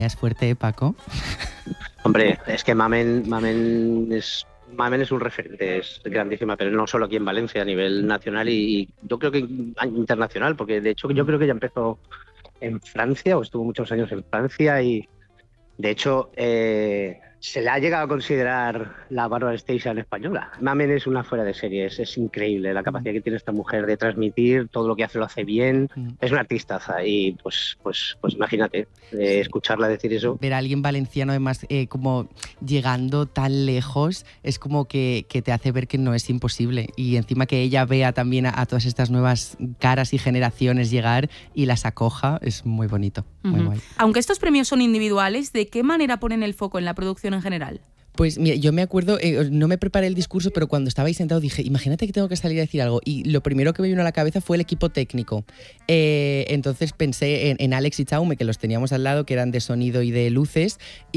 Es fuerte, Paco. Hombre, es que Mamen es un referente, es grandísima, pero no solo aquí en Valencia, a nivel nacional y yo creo que internacional, porque de hecho yo creo que ya empezó en Francia o estuvo muchos años en Francia y de hecho se le ha llegado a considerar la Bárbara Streisand española. Mamen es una fuera de serie, es increíble la capacidad que tiene esta mujer de transmitir, todo lo que hace lo hace bien, es una artistaza y pues imagínate, escucharla decir eso. Ver a alguien valenciano además como llegando tan lejos es como que te hace ver que no es imposible y encima que ella vea también a todas estas nuevas caras y generaciones llegar y las acoja, es muy bonito, muy guay. Aunque estos premios son individuales, ¿de qué manera ponen el foco en la producción en general? Pues mira, yo me acuerdo, no me preparé el discurso, pero cuando estaba ahí sentado dije, imagínate que tengo que salir a decir algo. Y lo primero que me vino a la cabeza fue el equipo técnico. Entonces pensé en Alex y Chaume, que los teníamos al lado, que eran de sonido y de luces.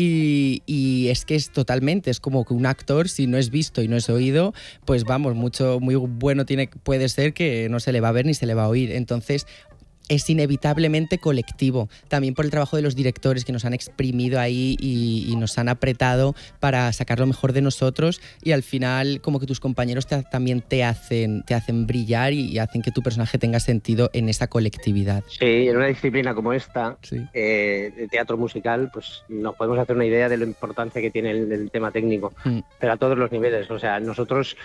Y es que es totalmente, es como que un actor, si no es visto y no es oído, pues vamos, muy bueno puede ser que no se le va a ver ni se le va a oír. Entonces es inevitablemente colectivo, también por el trabajo de los directores que nos han exprimido ahí y nos han apretado para sacar lo mejor de nosotros y al final como que tus compañeros también te hacen brillar y hacen que tu personaje tenga sentido en esa colectividad. Sí, en una disciplina como esta, sí. De teatro musical, pues nos podemos hacer una idea de la importancia que tiene el tema técnico, pero a todos los niveles, o sea, nosotros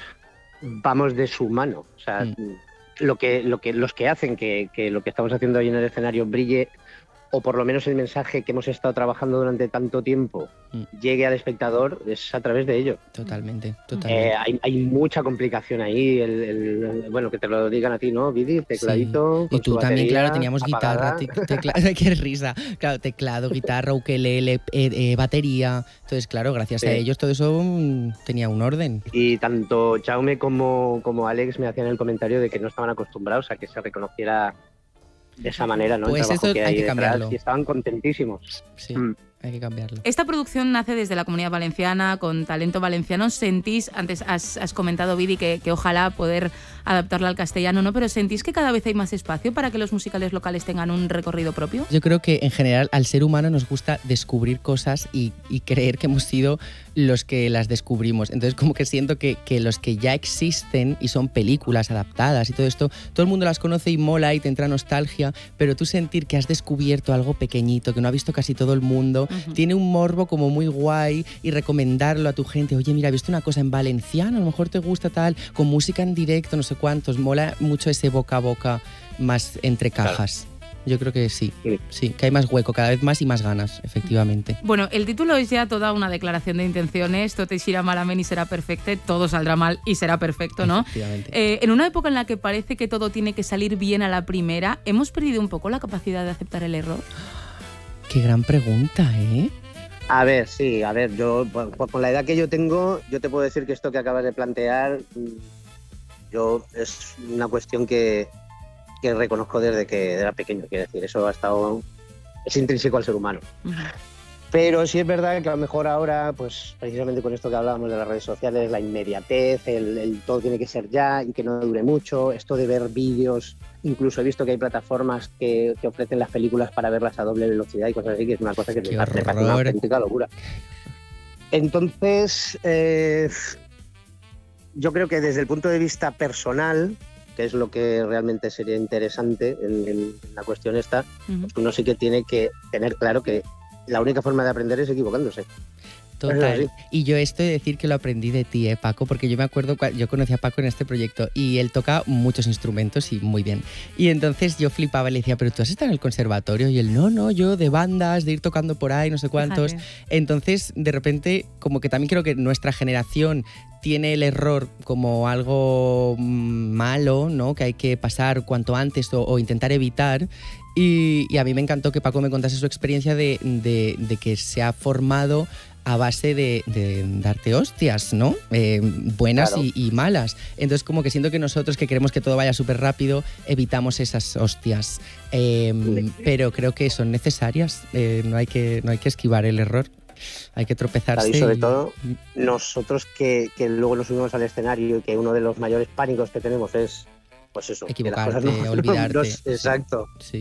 vamos de su mano, o sea, los que hacen que lo que estamos haciendo ahí en el escenario brille, o por lo menos el mensaje que hemos estado trabajando durante tanto tiempo llegue al espectador, es a través de ello. Totalmente. Hay mucha complicación ahí, bueno, que te lo digan a ti, ¿no, Vidi? Tecladito, sí. Y tú también, claro, teníamos apagada. guitarra, qué risa, claro, teclado, guitarra, ukelele, batería, entonces claro, gracias a ellos todo eso tenía un orden. Y tanto Jaume como Alex me hacían el comentario de que no estaban acostumbrados a que se reconociera de esa manera, ¿no? Pues eso hay que cambiarlo. Y estaban contentísimos. Sí. Hay que cambiarlo. Esta producción nace desde la Comunidad Valenciana, con talento valenciano. ¿Sentís, antes has comentado, Vidi, que ojalá poder adaptarla al castellano, ¿no? Pero ¿sentís que cada vez hay más espacio para que los musicales locales tengan un recorrido propio? Yo creo que en general al ser humano nos gusta descubrir cosas y creer que hemos sido los que las descubrimos. Entonces como que siento que los que ya existen y son películas adaptadas y todo esto, todo el mundo las conoce y mola y te entra nostalgia, pero tú sentir que has descubierto algo pequeñito, que no ha visto casi todo el mundo, tiene un morbo como muy guay y recomendarlo a tu gente. Oye, mira, he visto una cosa en valenciano, a lo mejor te gusta tal, con música en directo, no sé cuántos. Mola mucho ese boca a boca más entre cajas. Claro. Yo creo que sí, que hay más hueco, cada vez más y más ganas, efectivamente. Bueno, el título es ya toda una declaración de intenciones, tot eixirà malament y será perfecto, todo saldrá mal y será perfecto, ¿no? Efectivamente. En una época en la que parece que todo tiene que salir bien a la primera, ¿hemos perdido un poco la capacidad de aceptar el error? Qué gran pregunta, ¿eh? A ver, yo con la edad que yo tengo, yo te puedo decir que esto que acabas de plantear, es una cuestión que reconozco desde que era pequeño, quiero decir, eso es intrínseco al ser humano. Pero sí es verdad que a lo mejor ahora, pues precisamente con esto que hablábamos de las redes sociales, la inmediatez, el todo tiene que ser ya y que no dure mucho, esto de ver vídeos, incluso he visto que hay plataformas que ofrecen las películas para verlas a doble velocidad y cosas así, que es una cosa que me parece una auténtica locura. Entonces, yo creo que desde el punto de vista personal, que es lo que realmente sería interesante en la cuestión esta, pues uno sí que tiene que tener claro que la única forma de aprender es equivocándose. Total. Y yo esto de decir que lo aprendí de ti, Paco, porque yo me acuerdo, yo conocí a Paco en este proyecto y él toca muchos instrumentos y muy bien. Y entonces yo flipaba y le decía, pero tú has estado en el conservatorio, y él, no, yo de bandas, de ir tocando por ahí, no sé cuántos. Fíjate. Entonces, de repente, como que también creo que nuestra generación tiene el error como algo malo, ¿no? Que hay que pasar cuanto antes o intentar evitar. Y a mí me encantó que Paco me contase su experiencia de que se ha formado a base de darte hostias, ¿no? Buenas claro. y malas. Entonces como que siento que nosotros que queremos que todo vaya súper rápido, evitamos esas hostias. Pero creo que son necesarias. No hay que esquivar el error. Hay que tropezarse. Claro, y sobre todo nosotros que luego nos subimos al escenario y que uno de los mayores pánicos que tenemos es, pues eso, equivocarte, que las cosas olvidarte. Exacto. Sí.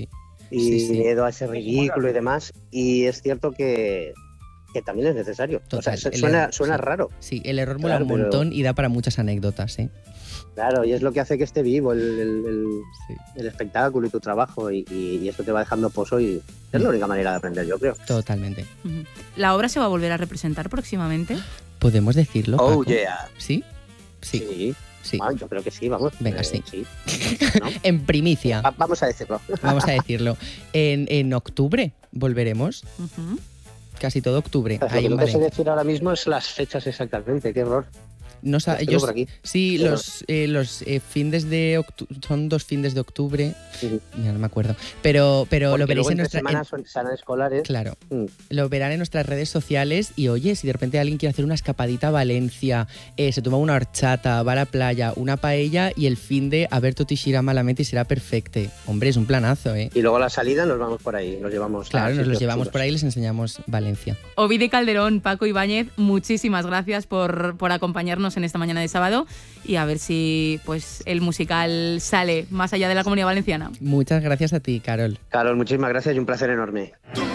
y miedo a ese ridículo y demás. Y es cierto que también es necesario. Total, o sea, suena raro. Sí, el error mola un montón y da para muchas anécdotas, ¿eh? Claro, y es lo que hace que esté vivo el espectáculo y tu trabajo, y esto te va dejando pozo, y es la única manera de aprender, yo creo. Totalmente. ¿La obra se va a volver a representar próximamente? ¿Podemos decirlo, Paco? Oh, yeah. ¿Sí? Sí. Bueno, yo creo que sí, vamos. Venga, sí. ¿No? En primicia. Vamos a decirlo. Vamos a decirlo. En octubre volveremos. Casi todo octubre. Lo que no te sé decir ahora mismo es las fechas exactamente, qué error. No, yo por aquí. Sí, los fines de octubre, son 2 fines de octubre, ya no me acuerdo, pero lo veréis en nuestras semanas son escolares. Claro, lo verán en nuestras redes sociales. Y oye, si de repente alguien quiere hacer una escapadita a Valencia, se toma una horchata, va a la playa, una paella y el fin de a ver Totishira malamente y será perfecto. Hombre, es un planazo, ¿eh? Y luego a la salida nos vamos por ahí, nos llevamos. Claro, nos los llevamos por ahí y les enseñamos Valencia. Ovidi Calderón, Paco Ibáñez, muchísimas gracias por acompañarnos en esta mañana de sábado, y a ver si pues el musical sale más allá de la Comunidad Valenciana. Muchas gracias a ti, Carol. Carol, muchísimas gracias y un placer enorme.